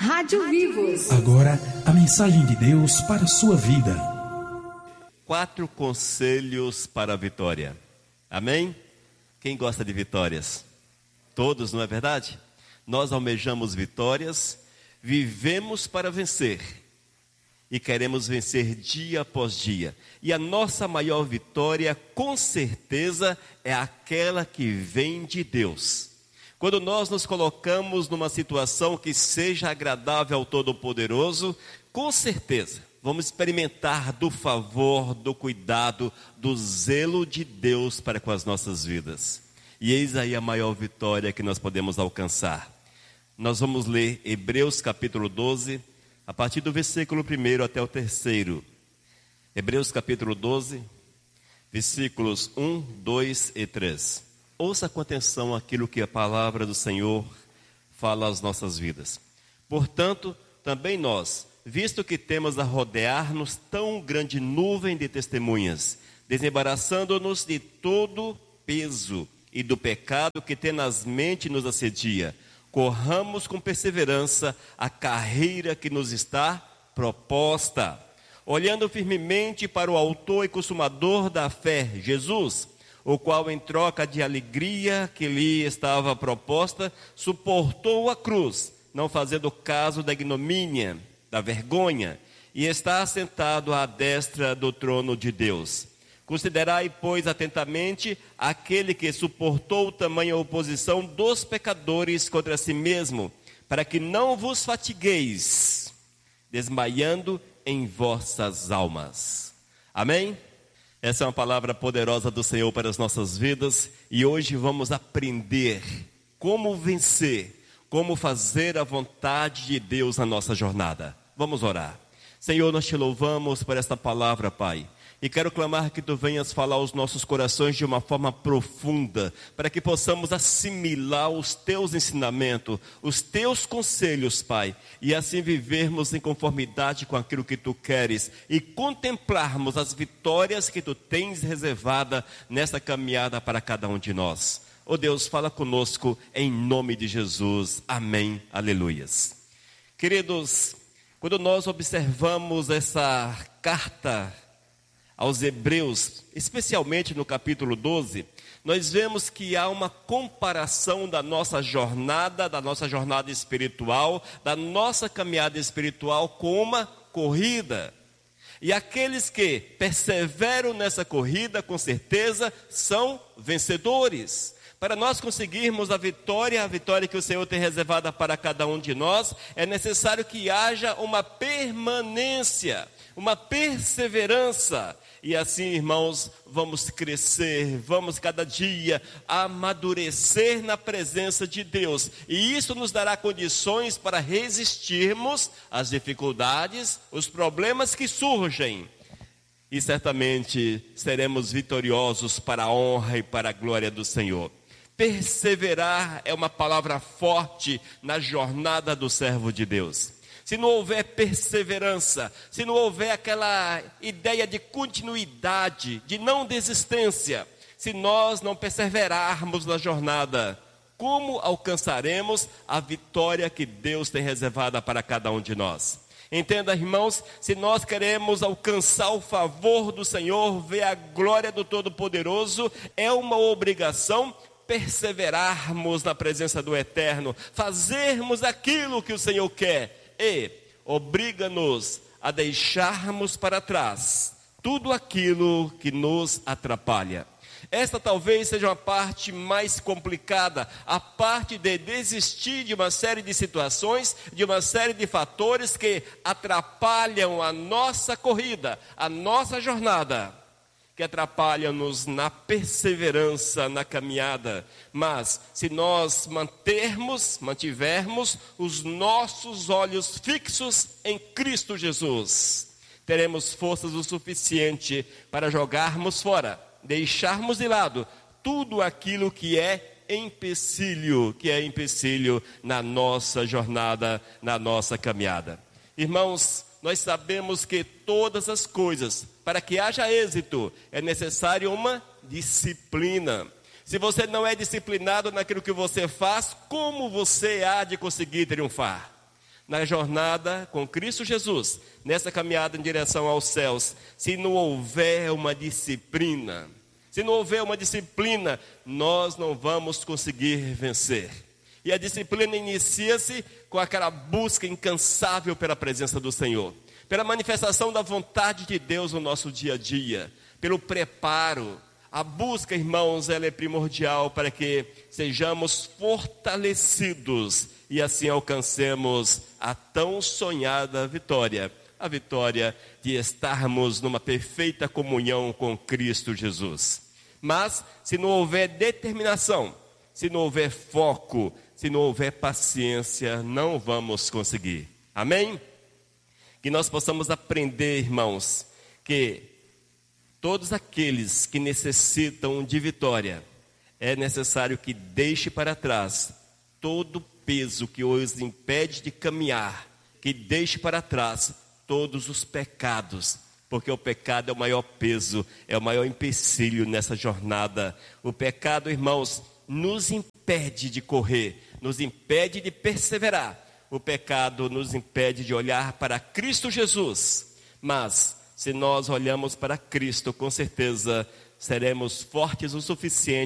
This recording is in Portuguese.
Rádio Vivos. Agora, a mensagem de Deus para a sua vida. 4 conselhos para a vitória. Amém? Quem gosta de vitórias? Todos, não é verdade? Nós almejamos vitórias, vivemos para vencer. E queremos vencer dia após dia. E a nossa maior vitória, com certeza, é aquela que vem de Deus. Quando nós nos colocamos numa situação que seja agradável ao Todo-Poderoso, com certeza, vamos experimentar do favor, do cuidado, do zelo de Deus para com as nossas vidas. E eis aí a maior vitória que nós podemos alcançar. Nós vamos ler Hebreus capítulo 12, a partir do versículo 1 até o 3. Hebreus capítulo 12, versículos 1, 2 e 3. Ouça com atenção aquilo que a palavra do Senhor fala às nossas vidas. Portanto, também nós, visto que temos a rodear-nos tão grande nuvem de testemunhas, desembaraçando-nos de todo peso e do pecado que tenazmente nos assedia, corramos com perseverança a carreira que nos está proposta, olhando firmemente para o autor e consumador da fé, Jesus, o qual em troca de alegria que lhe estava proposta, suportou a cruz, não fazendo caso da ignomínia, da vergonha, e está assentado à destra do trono de Deus. Considerai, pois, atentamente aquele que suportou tamanha oposição dos pecadores contra si mesmo, para que não vos fatigueis, desmaiando em vossas almas. Amém? Essa é uma palavra poderosa do Senhor para as nossas vidas, e hoje vamos aprender como vencer, como fazer a vontade de Deus na nossa jornada. Vamos orar. Senhor, nós te louvamos por esta palavra, Pai. E quero clamar que Tu venhas falar aos nossos corações de uma forma profunda, para que possamos assimilar os Teus ensinamentos, os Teus conselhos, Pai, e assim vivermos em conformidade com aquilo que Tu queres e contemplarmos as vitórias que Tu tens reservada nessa caminhada para cada um de nós. Oh Deus, fala conosco em nome de Jesus. Amém. Aleluias. Queridos, quando nós observamos essa carta aos Hebreus, especialmente no capítulo 12, nós vemos que há uma comparação da nossa jornada espiritual, da nossa caminhada espiritual com uma corrida. E aqueles que perseveram nessa corrida, com certeza, são vencedores. Para nós conseguirmos a vitória que o Senhor tem reservada para cada um de nós, é necessário que haja uma permanência, uma perseverança. E assim, irmãos, vamos crescer, vamos cada dia amadurecer na presença de Deus. E isso nos dará condições para resistirmos às dificuldades, os problemas que surgem. E certamente seremos vitoriosos para a honra e para a glória do Senhor. Perseverar é uma palavra forte na jornada do servo de Deus. Se não houver perseverança, se não houver aquela ideia de continuidade, de não desistência, se nós não perseverarmos na jornada, como alcançaremos a vitória que Deus tem reservada para cada um de nós? Entenda, irmãos, se nós queremos alcançar o favor do Senhor, ver a glória do Todo-Poderoso, é uma obrigação perseverarmos na presença do Eterno, fazermos aquilo que o Senhor quer. E obriga-nos a deixarmos para trás tudo aquilo que nos atrapalha. Esta talvez seja uma parte mais complicada, a parte de desistir de uma série de situações, de uma série de fatores que atrapalham a nossa corrida, a nossa jornada, que atrapalham-nos na perseverança, na caminhada. Mas se nós mantivermos os nossos olhos fixos em Cristo Jesus, teremos forças o suficiente para jogarmos fora, deixarmos de lado tudo aquilo que é empecilho na nossa jornada, na nossa caminhada. Irmãos, nós sabemos que todas as coisas, para que haja êxito, é necessário uma disciplina. Se você não é disciplinado naquilo que você faz, como você há de conseguir triunfar? na jornada com Cristo Jesus, nessa caminhada em direção aos céus, se não houver uma disciplina, nós não vamos conseguir vencer. E a disciplina inicia-se com aquela busca incansável pela presença do Senhor, pela manifestação da vontade de Deus no nosso dia a dia, pelo preparo. A busca, irmãos, ela é primordial para que sejamos fortalecidos e assim alcancemos a tão sonhada vitória, a vitória de estarmos numa perfeita comunhão com Cristo Jesus. Mas se não houver determinação, se não houver foco, se não houver paciência, não vamos conseguir. Amém? Que nós possamos aprender, irmãos, que todos aqueles que necessitam de vitória, é necessário que deixe para trás todo o peso que os impede de caminhar, que deixe para trás todos os pecados, porque o pecado é o maior peso, é o maior empecilho nessa jornada. O pecado, irmãos, nos impede de correr, nos impede de perseverar. O pecado nos impede de olhar para Cristo Jesus. Mas, se nós olhamos para Cristo, com certeza seremos fortes o suficiente